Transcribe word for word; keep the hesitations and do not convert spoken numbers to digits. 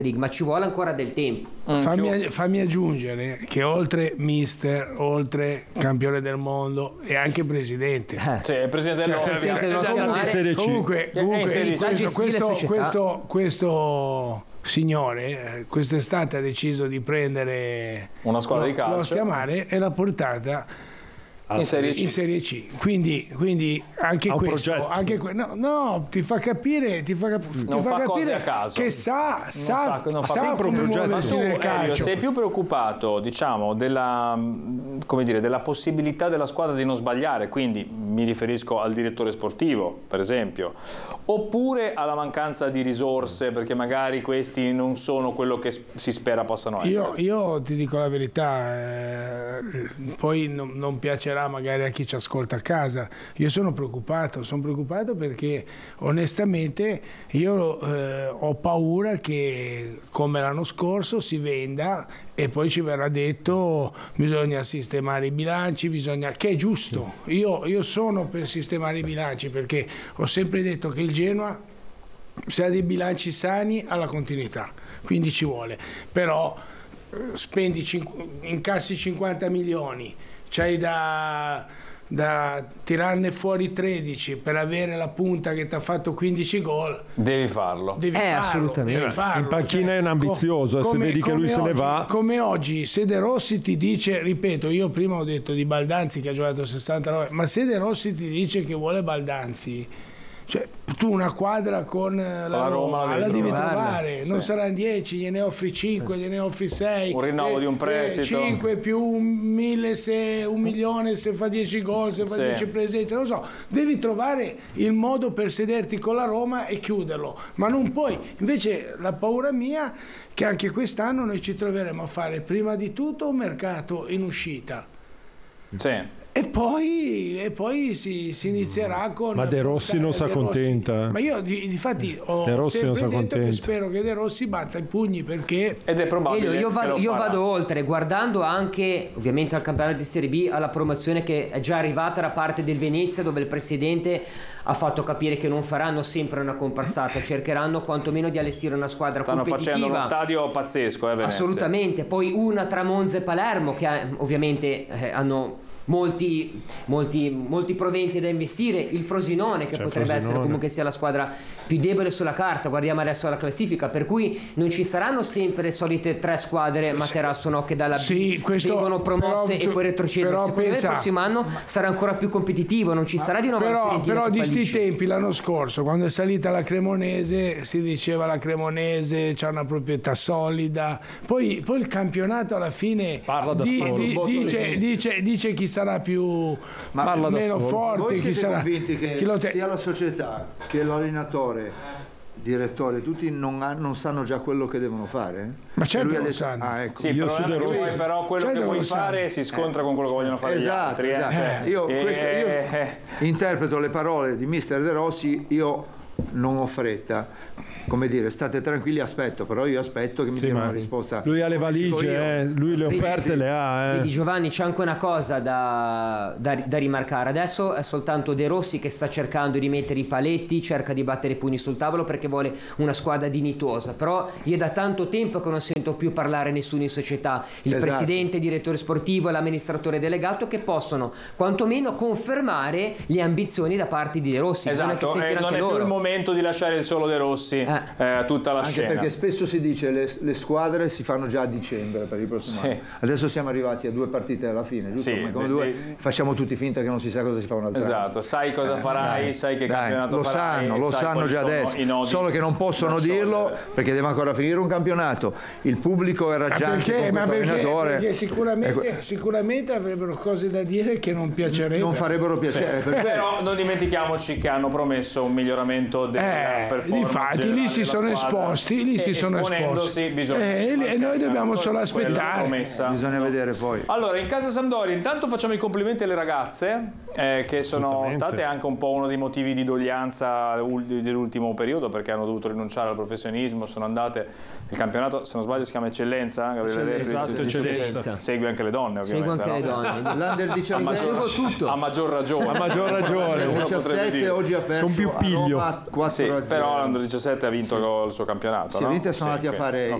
ma ci vuole ancora del tempo. Mm, fammi, fammi aggiungere che oltre mister, oltre campione del mondo e anche presidente, eh. sì, il presidente del cioè, comunque, comunque questo, questo, questo, questo signore quest'estate ha deciso di prendere una squadra lo, di calcio, lo Stiamare e l'ha portata in Serie C. In Serie C. Quindi, quindi anche ha questo, anche que- no, no, ti fa capire, ti fa, cap- non ti fa fa capire cose a caso. che sa, sa, sa, non fa sa come muoversi nel calcio. Sei più preoccupato, diciamo, della, come dire, della possibilità della squadra di non sbagliare, quindi mi riferisco al direttore sportivo, per esempio, oppure alla mancanza di risorse, perché magari questi non sono quello che si spera possano essere? Io, io ti dico la verità, eh, poi non, non piacerà magari a chi ci ascolta a casa. Io sono preoccupato, sono preoccupato perché onestamente io eh, ho paura che come l'anno scorso si venda e poi ci verrà detto bisogna sistemare i bilanci, bisogna, che è giusto. Io, io sono per sistemare i bilanci perché ho sempre detto che il Genoa, se ha dei bilanci sani, ha la continuità, quindi ci vuole. Però spendi, incassi cinquanta milioni, c'hai da, da tirarne fuori tredici per avere la punta che ti ha fatto quindici gol. Devi farlo. Devi eh, farlo, assolutamente. devi farlo. In panchina cioè, è un ambizioso, come, se vedi che lui oggi, se ne va. Come oggi, se De Rossi ti dice, ripeto, io prima ho detto di Baldanzi che ha giocato sessantanove, ma se De Rossi ti dice che vuole Baldanzi, cioè, tu una quadra con la, la Roma, Roma la devi trovare, sì. Non saranno dieci, gliene offri cinque, gliene offri sei, un rinnovo eh, di un prestito, cinque più un mille se un milione se fa dieci gol, se fa sì. dieci presenze, non so, devi trovare il modo per sederti con la Roma e chiuderlo, ma non puoi. Invece la paura mia è che anche quest'anno noi ci troveremo a fare prima di tutto un mercato in uscita. Sì. E poi, e poi si, si inizierà con... Ma De Rossi non si accontenta. Ma io di, difatti ho De Rossi sempre non detto che spero che De Rossi batta i pugni perché... Ed è probabile. Io, io, vado, che io farà. vado oltre, guardando anche ovviamente al campionato di Serie B, alla promozione che è già arrivata da parte del Venezia, dove il presidente ha fatto capire che non faranno sempre una comparsata, cercheranno quantomeno di allestire una squadra Stanno competitiva. Stanno facendo uno stadio pazzesco, eh, Venezia. Assolutamente. Poi una tra Monza e Palermo che ha, ovviamente eh, hanno... Molti, molti, molti proventi da investire, il Frosinone che C'è potrebbe Frosinone. essere comunque sia la squadra più debole sulla carta, guardiamo adesso la classifica, per cui non ci saranno sempre le solite tre squadre Materasso che dalla sì, B questo, vengono promosse però, e poi retrocedono. Secondo pensa, me il prossimo anno sarà ancora più competitivo, non ci sarà di nuovo però, però di sti tempi l'anno scorso quando è salita la Cremonese si diceva la Cremonese c'ha una proprietà solida, poi, poi il campionato alla fine parla da di, solo, di, dice, dice, dice chi sarà più ma parla meno da forte. Voi siete chi sarà convinti che chi lo te- sia la società che l'allenatore, direttore, tutti non, ha, non sanno già quello che devono fare? Ma certo lui lo detto, sanno. Ah, ecco. Sì, io però, su lui, però quello certo che vuoi fare sanno. si scontra eh. con quello che vogliono fare esatto, gli altri. Esatto. Eh. Cioè, io, eh, questo, io eh. interpreto le parole di mister De Rossi, io non ho fretta. Come dire, state tranquilli, aspetto, però io aspetto che mi sì, dia una risposta. Lui ha le valigie, eh, lui le offerte le ha. Eh. Vedi Giovanni, c'è anche una cosa da, da, da rimarcare. Adesso è soltanto De Rossi che sta cercando di mettere i paletti, cerca di battere i pugni sul tavolo perché vuole una squadra dignitosa. Però io è da tanto tempo che non sento più parlare nessuno in società. Il esatto. presidente, il direttore sportivo e l'amministratore delegato che possono quantomeno confermare le ambizioni da parte di De Rossi. Esatto, eh, non è loro. più il momento di lasciare il solo De Rossi eh. Eh, tutta la Anche scena. perché spesso si dice le, le squadre si fanno già a dicembre per il prossimo sì. anno. Adesso siamo arrivati a due partite alla fine, giusto? Sì, Ma come de, due, de, facciamo tutti finta che non si sa cosa si fa un altro esatto, anno. sai cosa farai, dai, sai che dai, campionato lo farai, sanno, lo sanno già adesso, solo che non possono dirlo perché deve ancora finire un campionato. Il pubblico è raggiante con ma questo perché, allenatore. Perché sicuramente, sicuramente avrebbero cose da dire che non piacerebbero. Non farebbero piacere. Sì. Però non dimentichiamoci che hanno promesso un miglioramento della eh, performance. Infatti lì si sono esposti, lì si sono esposti. Bisogna eh, e noi dobbiamo solo aspettare. Bisogna vedere poi. Allora, in casa Sampdoria intanto facciamo i complimenti alle ragazze eh, che sono state anche un po' uno dei motivi di doglianza dell'ultimo periodo perché hanno dovuto rinunciare al professionismo, sono andate il campionato, se non sbaglio si chiama Eccellenza, Gabriele esatto, Lepri, Eccellenza. Segui anche le donne ovviamente. Segui anche no? le donne. L'Under diciassette a maggior, tutto. a maggior ragione. A maggior ragione. diciassette oggi ha perso con più piglio. a Roma quattro a zero. Sì, però l'Under diciassette vinto sì. il suo campionato. Sì, no? l'Inter sono sì, andati a fare